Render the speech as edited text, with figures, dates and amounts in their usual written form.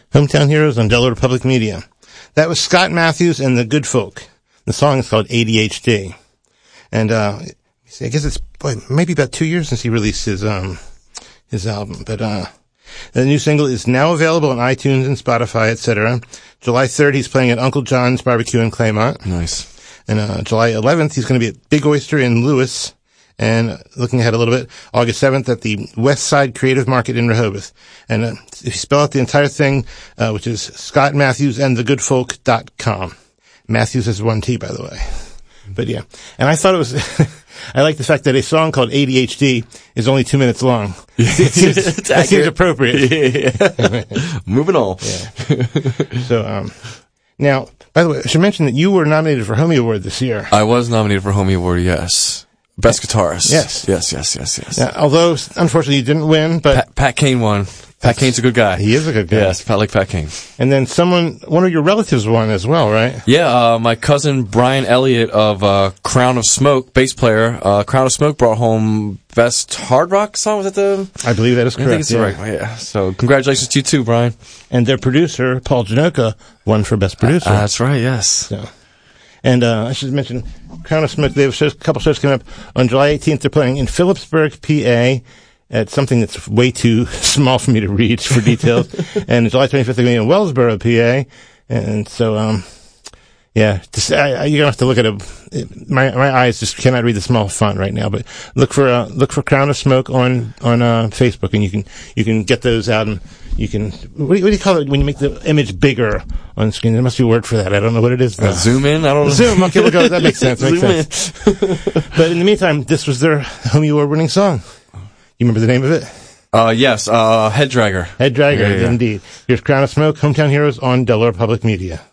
Hometown Heroes on Delaware Public Media. That was Scott Matthews and the Good Folk. The song is called ADHD. And, I guess it's maybe about 2 years since he released his album. But, the new single is now available on iTunes and Spotify, etc. July 3rd, he's playing at Uncle John's Barbecue in Claymont. Nice. And, July 11th, he's going to be at Big Oyster in Lewis. And looking ahead a little bit, August 7th at the West Side Creative Market in Rehoboth. And if you spell out the entire thing, which is Scott Matthews and thegoodfolk.com. Matthews is 1 T, by the way. But yeah. And I thought it was, I like the fact that a song called ADHD is only 2 minutes long. That seems appropriate. Yeah. Moving on. Yeah. So, now, by the way, I should mention that you were nominated for Homie Award this year. I was nominated for Homie Award, yes. Best guitarist. Yes. Now, although, unfortunately, you didn't win, but... Pat Kane won. Pat Kane's a good guy. He is a good guy. Yes, I like Pat Kane. And then one of your relatives won as well, right? Yeah, my cousin Brian Elliott of Crown of Smoke, bass player. Crown of Smoke brought home Best Hard Rock song. Was that the... I believe that is correct. I think it's the right one, yeah. So, congratulations to you too, Brian. And their producer, Paul Janoka, won for Best Producer. That's right, yes. So. And I should mention, Crown of Smoke, they have a couple shows coming up. On July 18th, they're playing in Phillipsburg, PA, at something that's way too small for me to read for details. And July 25th, they're going to be in Wellsboro, PA. And so, yeah, you're going to have to look at my eyes just cannot read the small font right now, but look for Crown of Smoke on Facebook, and you can get those out, and you can, what do you call it when you make the image bigger on screen? There must be a word for that. I don't know what it is. Zoom in? I don't know. Zoom. Okay, look, that makes sense. But in the meantime, this was their Homie Award winning song. You remember the name of it? Yes, Head Dragger. Head Dragger, yeah. Indeed. Here's Crown of Smoke, Hometown Heroes on Delaware Public Media.